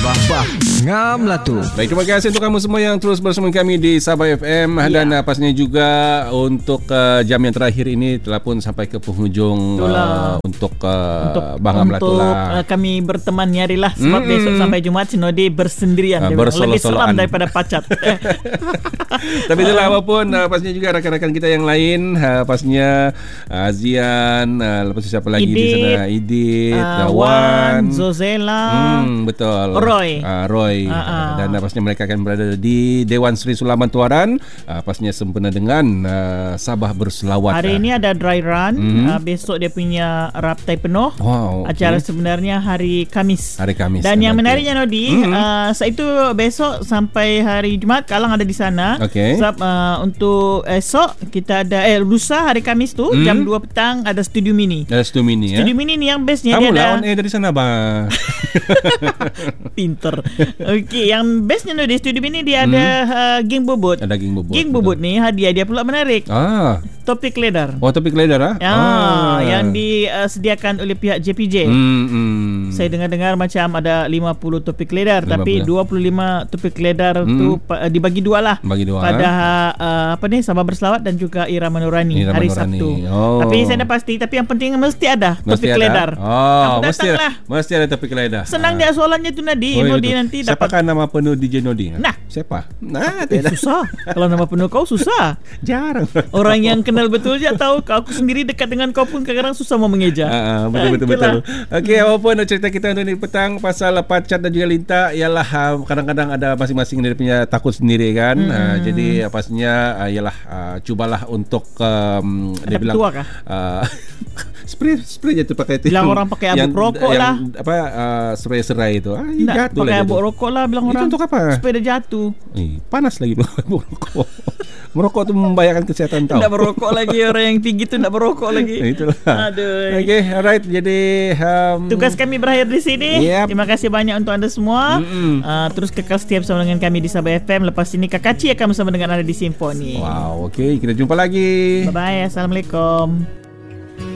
Bah ngam lah tu. Baik, terima kasih untuk kamu semua yang terus bersama kami di Sabah FM dan pastinya juga untuk jam yang terakhir ini telah pun sampai ke penghujung untuk Bang Amla Tulah. Kami berteman nyarilah sebab besok sampai Jumaat Sinode bersendirian. Lebih seram daripada pacat. Tapi itulah apapun pastinya juga rakan-rakan kita yang lain pastinya Azian, lepas itu siapa lagi di sana, Idit, Wan, Zozela, betul, Roy. Dan pastinya mereka akan berada di Dewan Seri Sulaman Tuaran pastinya sempena dengan Sabah Berselawat. Hari ini ada dry run, besok dia punya raptai penuh. Acara sebenarnya hari Kamis. Dan yang menariknya Nodi, itu besok sampai hari Jumaat Kalang ada di sana. Sebab untuk esok kita ada lusa hari Kamis tu jam 2 petang ada studio mini. Studio mini mini ni yang bestnya kamu dia lah ada on air dari sana bang. Pinter. Okey, yang bestnya di studio mini dia ada geng bobot. Ada geng bobot. Geng bobot ni hadiah dia pula menarik. Topik ledar. Topik ledar yang disediakan oleh pihak JPJ. Saya dengar-dengar macam ada 50 topik ledar, tapi 25 topik ledar tu dibagi dua lah. Pada Sabah Berselawat dan juga Irama Nurani hari Sabtu. Tapi saya dah pasti, tapi yang penting mesti ada topik ledar. Mesti ada topik ledar. Senang dia soalannya tu Nodi. Nodi nanti dapat. Siapakah nama penuh DJ Nodi? Siapa? Susah. Kalau nama penuh kau susah. Jarang. Orang yang kenal betul je tahu. Aku sendiri dekat dengan kau pun kadang-kadang susah mau mengeja. Betul. Okey, apapun cerita kita untuk ni petang pasal pacat dan juga Linta ialah kadang-kadang ada masing-masing dia punya takut sendiri kan. Jadi pastinya ialah cubalah untuk dia bilang spray je tu pakai tu. Bilang orang pakai abuk rokok lah. Serai-serai itu. Jatuh pakai abuk rokok lah bilang orang. Itu untuk apa? Supaya dia jatuh. Panas lagi abuk rokok. Merokok tu membahayakan kesihatan tau. Tak berokok lagi. Orang yang tinggi tu tak berokok lagi. Itulah. Aduh. Okay, alright. Jadi tugas kami berakhir di sini. Terima kasih banyak untuk anda semua. Terus kekal setia bersama dengan kami di Sabah FM. Lepas ini Kak Kaci akan bersama dengan anda di Simfoni. Wow, okay. Kita jumpa lagi. Bye-bye. Assalamualaikum.